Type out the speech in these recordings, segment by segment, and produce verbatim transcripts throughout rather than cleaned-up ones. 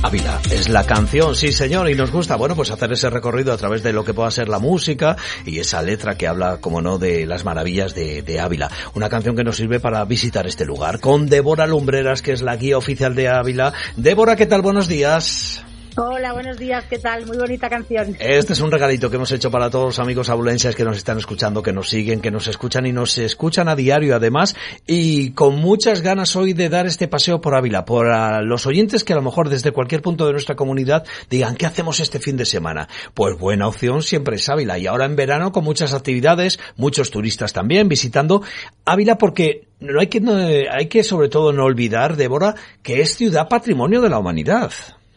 Ávila es la canción, sí señor, y nos gusta, bueno, pues hacer ese recorrido a través de lo que pueda ser la música y esa letra que habla, como no, de las maravillas de, de Ávila. Una canción que nos sirve para visitar este lugar con Débora Lumbreras, que es la guía oficial de Ávila. Débora, ¿qué tal? Buenos días. Hola, buenos días, ¿qué tal? Muy bonita canción. Este es un regalito que hemos hecho para todos los amigos abulenses que nos están escuchando, que nos siguen, que nos escuchan y nos escuchan a diario además, y con muchas ganas hoy de dar este paseo por Ávila, por a los oyentes que a lo mejor desde cualquier punto de nuestra comunidad digan, ¿qué hacemos este fin de semana? Pues buena opción siempre es Ávila, y ahora en verano con muchas actividades, muchos turistas también visitando Ávila, porque no hay que, no, hay que sobre todo no olvidar, Débora, que es ciudad patrimonio de la humanidad.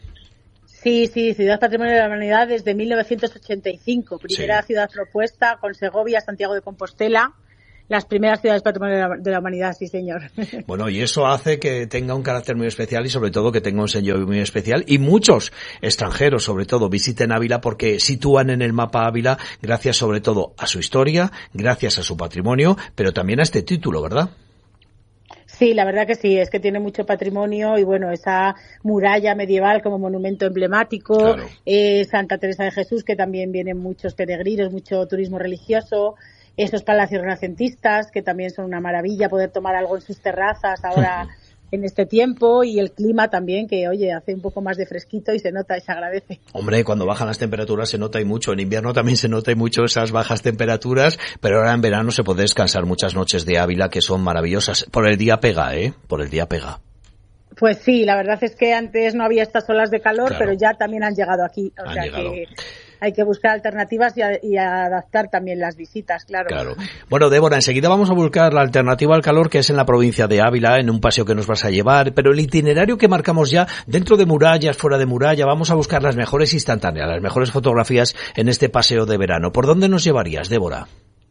Sí, sí, Ciudad Patrimonio de la Humanidad desde mil novecientos ochenta y cinco. Primera sí. Ciudad propuesta con Segovia, Santiago de Compostela. Las primeras ciudades patrimonio de la, de la humanidad, sí señor. Bueno, y eso hace que tenga un carácter muy especial y sobre todo que tenga un sello muy especial. Y muchos extranjeros, sobre todo, visiten Ávila porque sitúan en el mapa Ávila gracias sobre todo a su historia, gracias a su patrimonio, pero también a este título, ¿verdad? Sí, la verdad que sí, es que tiene mucho patrimonio y bueno, esa muralla medieval como monumento emblemático, claro. eh, Santa Teresa de Jesús, que también vienen muchos peregrinos, mucho turismo religioso, esos palacios renacentistas, que también son una maravilla poder tomar algo en sus terrazas ahora en este tiempo, y el clima también, que oye, hace un poco más de fresquito y se nota y se agradece. Hombre, cuando bajan las temperaturas se nota y mucho, en invierno también se nota y mucho esas bajas temperaturas, pero ahora en verano se puede descansar muchas noches de Ávila que son maravillosas. Por el día pega, ¿eh? Por el día pega. Pues sí, la verdad es que antes no había estas olas de calor, claro. Pero ya también han llegado aquí, o han sea llegado. que hay que buscar alternativas y, a, y a adaptar también las visitas, claro. Claro. Bueno, Débora, enseguida vamos a buscar la alternativa al calor, que es en la provincia de Ávila, en un paseo que nos vas a llevar, pero el itinerario que marcamos ya, dentro de murallas, fuera de muralla, vamos a buscar las mejores instantáneas, las mejores fotografías en este paseo de verano. ¿Por dónde nos llevarías, Débora?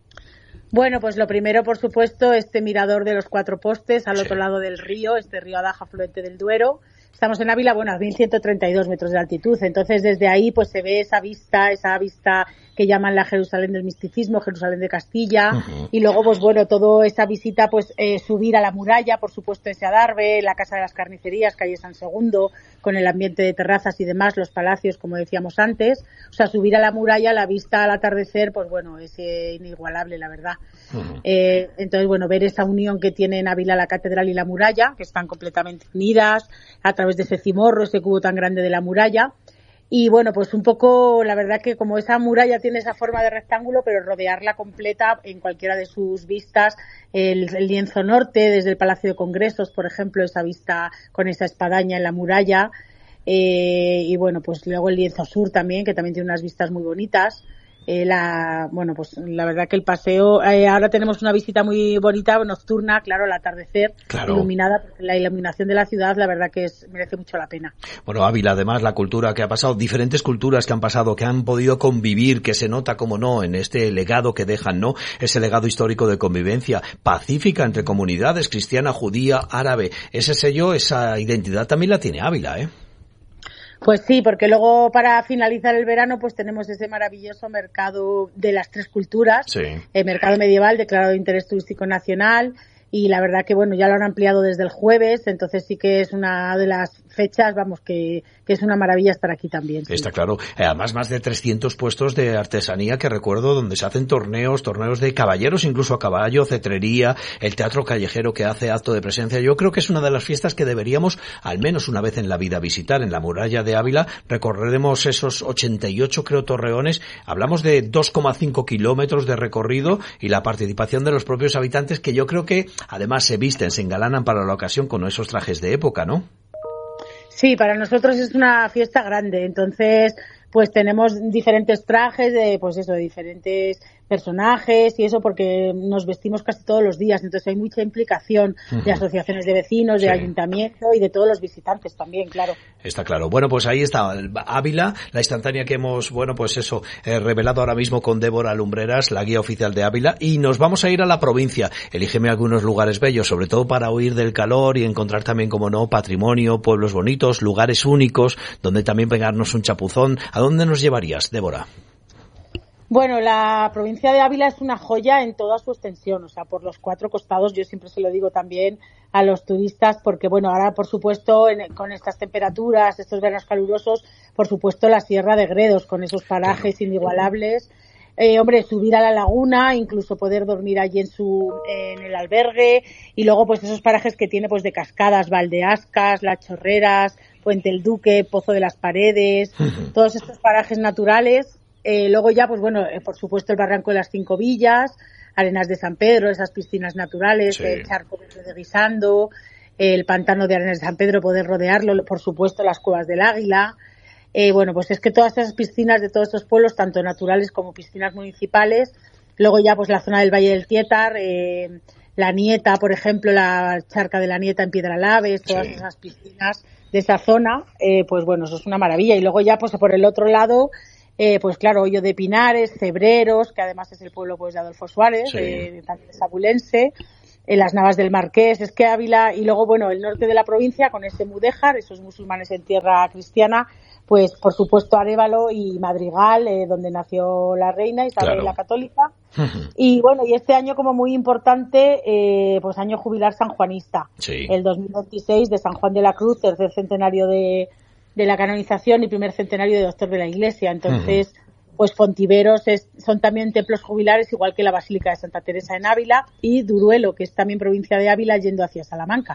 Bueno, pues lo primero, por supuesto, este mirador de los Cuatro Postes, al sí. otro lado del río, este río Adaja, afluente del Duero. Estamos en Ávila, bueno, a mil ciento treinta y dos metros de altitud, entonces desde ahí pues se ve esa vista, esa vista que llaman la Jerusalén del misticismo, Jerusalén de Castilla, uh-huh. y luego pues bueno, toda esa visita pues eh, subir a la muralla, por supuesto ese adarve, la Casa de las Carnicerías, calle San Segundo, con el ambiente de terrazas y demás, los palacios, como decíamos antes, o sea, subir a la muralla, la vista al atardecer, pues bueno, es eh, inigualable, la verdad. Uh-huh. Eh, entonces, bueno, ver esa unión que tiene en Ávila la catedral y la muralla, que están completamente unidas, a través de ese cimorro, ese cubo tan grande de la muralla. Y bueno, pues un poco, la verdad que como esa muralla tiene esa forma de rectángulo, pero rodearla completa en cualquiera de sus vistas, el, el lienzo norte, desde el Palacio de Congresos, por ejemplo, esa vista con esa espadaña en la muralla, eh, y bueno, pues luego el lienzo sur también, que también tiene unas vistas muy bonitas. Eh, la, bueno, pues la verdad que el paseo, eh, ahora tenemos una visita muy bonita, nocturna, claro, al atardecer, claro. Iluminada, porque la iluminación de la ciudad, la verdad que es, merece mucho la pena. Bueno, Ávila, además, la cultura que ha pasado, diferentes culturas que han pasado, que han podido convivir, que se nota, como no, en este legado que dejan, ¿no? Ese legado histórico de convivencia pacífica entre comunidades, cristiana, judía, árabe. Ese sello, esa identidad también la tiene Ávila, ¿eh? Pues sí, porque luego para finalizar el verano pues tenemos ese maravilloso mercado de las tres culturas, sí. El mercado medieval declarado de interés turístico nacional, y la verdad que bueno, ya lo han ampliado desde el jueves, entonces sí que es una de las fechas, vamos, que, que es una maravilla estar aquí también. Sí. Está claro. Además, más de trescientos puestos de artesanía que recuerdo donde se hacen torneos, torneos de caballeros, incluso a caballo, cetrería, el teatro callejero que hace acto de presencia. Yo creo que es una de las fiestas que deberíamos, al menos una vez en la vida, visitar. En la muralla de Ávila recorreremos esos ochenta y ocho, creo, torreones. Hablamos de dos coma cinco kilómetros de recorrido y la participación de los propios habitantes, que yo creo que además se visten, se engalanan para la ocasión con esos trajes de época, ¿no? Sí, para nosotros es una fiesta grande, entonces pues tenemos diferentes trajes de, pues eso, de diferentes personajes y eso, porque nos vestimos casi todos los días, entonces hay mucha implicación uh-huh. de asociaciones de vecinos, de sí. ayuntamiento y de todos los visitantes también, claro. Está claro. Bueno, pues ahí está Ávila, la instantánea que hemos, bueno, pues eso, eh, revelado ahora mismo con Débora Lumbreras, la guía oficial de Ávila, y nos vamos a ir a la provincia. Elígeme algunos lugares bellos, sobre todo para huir del calor y encontrar también, como no, patrimonio, pueblos bonitos, lugares únicos, donde también pegarnos un chapuzón. ¿A dónde nos llevarías, Débora? Bueno, la provincia de Ávila es una joya en toda su extensión, o sea, por los cuatro costados. Yo siempre se lo digo también a los turistas, porque bueno, ahora por supuesto en, con estas temperaturas, estos veranos calurosos, por supuesto la Sierra de Gredos, con esos parajes inigualables. Eh, hombre, subir a la laguna, incluso poder dormir allí en su en el albergue, y luego pues esos parajes que tiene pues de cascadas, Valdeascas, Las Chorreras, Puente el Duque, Pozo de las Paredes, uh-huh. todos estos parajes naturales. Eh, luego ya pues bueno, eh, por supuesto el Barranco de las Cinco Villas, Arenas de San Pedro, esas piscinas naturales, sí. el Charco de Guisando, el Pantano de Arenas de San Pedro, poder rodearlo, por supuesto las Cuevas del Águila. Eh, bueno, pues es que todas esas piscinas de todos estos pueblos, tanto naturales como piscinas municipales, luego ya pues la zona del Valle del Tietar, eh, la Nieta, por ejemplo, la Charca de la Nieta en Piedralaves, todas sí. esas piscinas de esa zona, eh, pues bueno, eso es una maravilla. Y luego ya pues por el otro lado, eh, pues claro, Hoyo de Pinares, Cebreros, que además es el pueblo pues de Adolfo Suárez, sí. eh, también es abulense, eh, las Navas del Marqués, es que Ávila, y luego bueno, el norte de la provincia con ese mudéjar, esos musulmanes en tierra cristiana, pues por supuesto Arévalo y Madrigal, eh, donde nació la reina Isabel claro. la Católica. Uh-huh. Y bueno, y este año como muy importante, eh, pues año jubilar sanjuanista. Sí. El dos mil veintiséis de San Juan de la Cruz, tercer centenario de, de la canonización y primer centenario de doctor de la Iglesia. Entonces, uh-huh. pues Fontiveros es, son también templos jubilares, igual que la Basílica de Santa Teresa en Ávila, y Duruelo, que es también provincia de Ávila, yendo hacia Salamanca.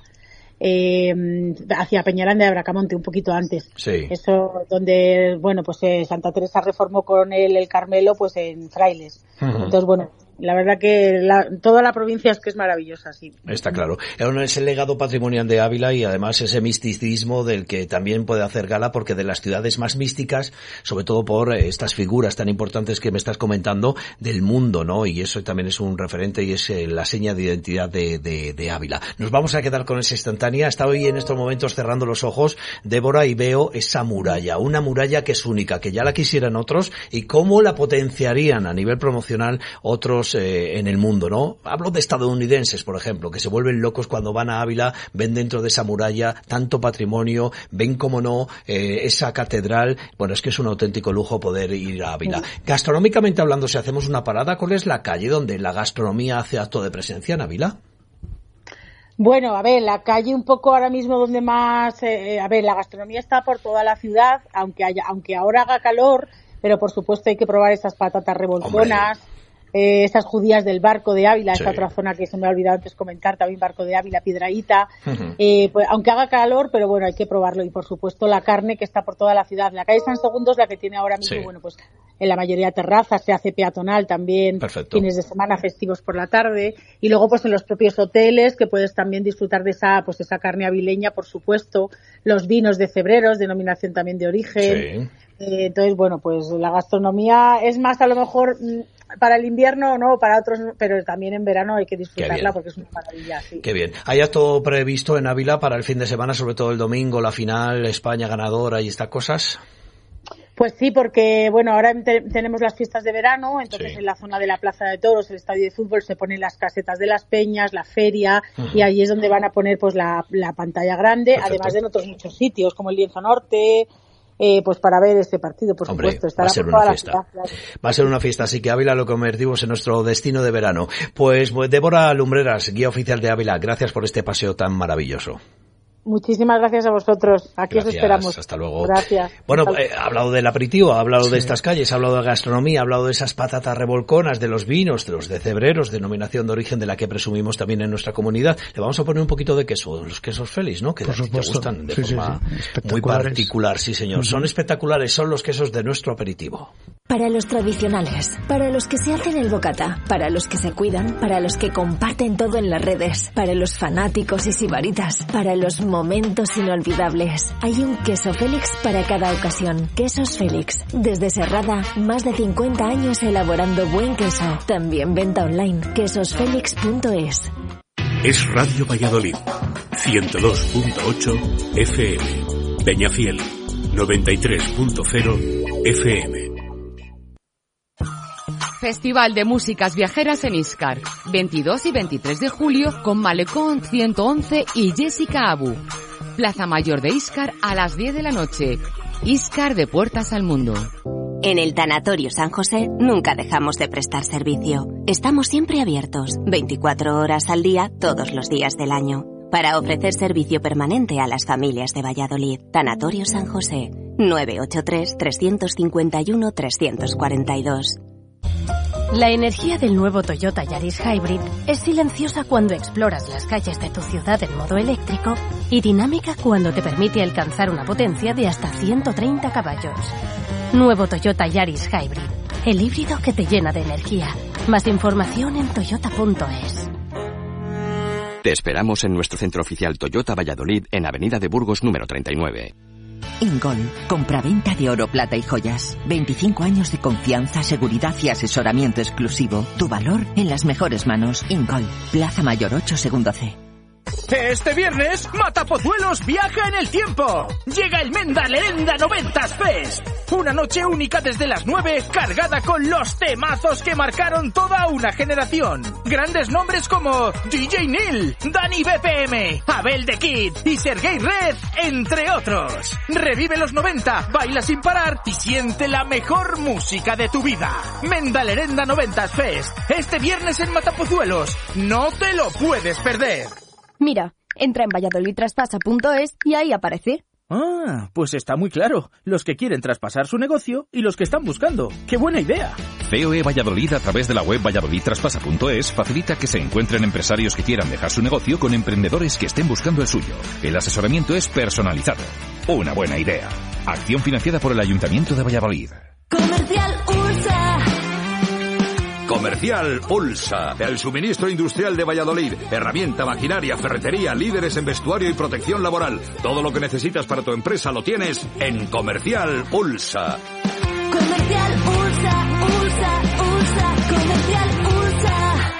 Eh, hacia Peñaranda de Bracamonte, un poquito antes. Sí. Eso, donde, bueno, pues eh, Santa Teresa reformó con él el Carmelo, pues en Frailes. Uh-huh. Entonces, bueno, la verdad que la, toda la provincia es que es maravillosa, sí. Está claro. Es el legado patrimonial de Ávila y además ese misticismo del que también puede hacer gala, porque de las ciudades más místicas, sobre todo por estas figuras tan importantes que me estás comentando del mundo, ¿no? Y eso también es un referente y es la seña de identidad de, de, de Ávila. Nos vamos a quedar con esa instantánea. Está hoy en estos momentos cerrando los ojos, Débora, y veo esa muralla, una muralla que es única, que ya la quisieran otros y cómo la potenciarían a nivel promocional otros Eh, en el mundo, ¿no? Hablo de estadounidenses, por ejemplo, que se vuelven locos cuando van a Ávila, ven dentro de esa muralla tanto patrimonio, ven, como no, eh, esa catedral. Bueno, es que es un auténtico lujo poder ir a Ávila. Sí. Gastronómicamente hablando, si hacemos una parada, ¿cuál es la calle donde la gastronomía hace acto de presencia en Ávila? Bueno, a ver, la calle un poco ahora mismo donde más, eh, a ver, la gastronomía está por toda la ciudad, aunque haya, aunque ahora haga calor, pero por supuesto hay que probar esas patatas revoltonas. Hombre. Eh, esas judías del Barco de Ávila, sí. esa otra zona que se me ha olvidado antes comentar, también Barco de Ávila, Piedrahíta, uh-huh. eh, pues aunque haga calor, pero bueno, hay que probarlo. Y por supuesto la carne que está por toda la ciudad. La calle San Segundo es la que tiene ahora mismo, sí. bueno, pues en la mayoría de terrazas, se hace peatonal también, Perfecto. Fines de semana, festivos por la tarde, y luego pues en los propios hoteles, que puedes también disfrutar de esa, pues esa carne avileña, por supuesto, los vinos de Cebreros, denominación también de origen. Sí. Eh, entonces, bueno, pues la gastronomía es más a lo mejor para el invierno, no, para otros, pero también en verano hay que disfrutarla porque es una maravilla. Sí. Qué bien. ¿Hay todo previsto en Ávila para el fin de semana, sobre todo el domingo, la final, España ganadora y estas cosas? Pues sí, porque bueno, ahora te- tenemos las fiestas de verano, entonces sí. en la zona de la Plaza de Toros, el estadio de fútbol, se ponen las casetas de las peñas, la feria, uh-huh. y ahí es donde van a poner pues la, la pantalla grande, Perfecto. Además de en otros muchos sitios, como el Lienzo Norte, Eh, pues para ver este partido, por Hombre, supuesto. Estará va a ser por una toda fiesta. La ciudad, claro. Va a ser una fiesta, así que Ávila lo convertimos en nuestro destino de verano. Pues Débora Lumbreras, guía oficial de Ávila, gracias por este paseo tan maravilloso. Muchísimas gracias a vosotros. Aquí gracias, os esperamos. Hasta luego. Gracias. Bueno, eh, ha hablado del aperitivo, ha hablado sí. de estas calles, ha hablado de gastronomía, ha hablado de esas patatas revolconas, de los vinos, de los de Cebreros, denominación de origen de la que presumimos también en nuestra comunidad. Le vamos a poner un poquito de queso, los quesos Félix, ¿no? Que Por te supuesto. gustan de sí, forma sí, sí. muy particular, sí señor. Uh-huh. Son espectaculares, son los quesos de nuestro aperitivo. Para los tradicionales, para los que se hacen el bocata, para los que se cuidan, para los que comparten todo en las redes, para los fanáticos y sibaritas, para los momentos inolvidables. Hay un queso Félix para cada ocasión. Quesos Félix. Desde Serrada, más de cincuenta años elaborando buen queso. También venta online. quesos félix punto es. Es Radio Valladolid. ciento dos punto ocho F M. Peñafiel. noventa y tres punto cero F M. Festival de Músicas Viajeras en Íscar, veintidós y veintitrés de julio con Malecón ciento once y Jessica Abu. Plaza Mayor de Íscar a las diez de la noche. Íscar de puertas al mundo. En el Tanatorio San José nunca dejamos de prestar servicio. Estamos siempre abiertos, veinticuatro horas al día, todos los días del año, para ofrecer servicio permanente a las familias de Valladolid. Tanatorio San José, nueve ocho tres, tres cinco uno, tres cuatro dos. La energía del nuevo Toyota Yaris Hybrid es silenciosa cuando exploras las calles de tu ciudad en modo eléctrico y dinámica cuando te permite alcanzar una potencia de hasta ciento treinta caballos. Nuevo Toyota Yaris Hybrid, el híbrido que te llena de energía. Más información en toyota punto es. Te esperamos en nuestro centro oficial Toyota Valladolid en Avenida de Burgos número treinta y nueve. Ingol, compraventa de oro, plata y joyas. veinticinco años de confianza, seguridad y asesoramiento exclusivo. Tu valor en las mejores manos. Ingol, Plaza Mayor ocho, segundo C. Este viernes, Matapozuelos viaja en el tiempo. Llega el Menda Lerenda noventas Fest. Una noche única desde las nueve, cargada con los temazos que marcaron toda una generación. Grandes nombres como D J Neil, Dani B P M, Abel The Kid y Sergei Red, entre otros. Revive los noventa, baila sin parar y siente la mejor música de tu vida. Menda Lerenda noventas Fest. Este viernes en Matapozuelos. No te lo puedes perder. Mira, entra en valladolid traspasa punto es y ahí aparece. Ah, pues está muy claro. Los que quieren traspasar su negocio y los que están buscando. ¡Qué buena idea! C O E Valladolid, a través de la web valladolid traspasa punto es, facilita que se encuentren empresarios que quieran dejar su negocio con emprendedores que estén buscando el suyo. El asesoramiento es personalizado. Una buena idea. Acción financiada por el Ayuntamiento de Valladolid. Comercial Ursa. Comercial Ulsa, el suministro industrial de Valladolid. Herramienta, maquinaria, ferretería, líderes en vestuario y protección laboral. Todo lo que necesitas para tu empresa lo tienes en Comercial Ulsa. Comercial Ursa, Ursa, Ursa, Comercial Ursa.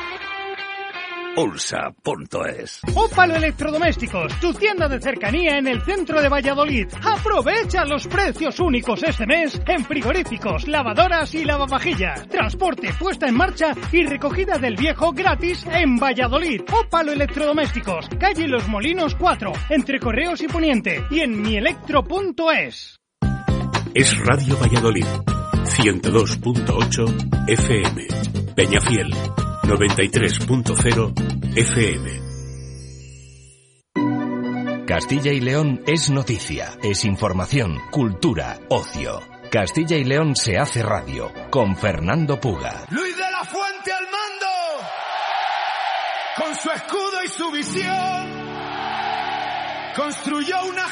Ulsa punto es. Ópalo Electrodomésticos, tu tienda de cercanía en el centro de Valladolid. Aprovecha los precios únicos este mes en frigoríficos, lavadoras y lavavajillas. Transporte, puesta en marcha y recogida del viejo gratis en Valladolid. Ópalo Electrodomésticos, calle Los Molinos cuatro, entre Correos y Poniente, y en mielectro punto es. Es Radio Valladolid, ciento dos punto ocho F M. Peñafiel, noventa y tres punto cero F M. Castilla y León es noticia, es información, cultura, ocio. Castilla y León se hace radio, con Fernando Puga. Luis de la Fuente al mando, con su escudo y su visión, construyó una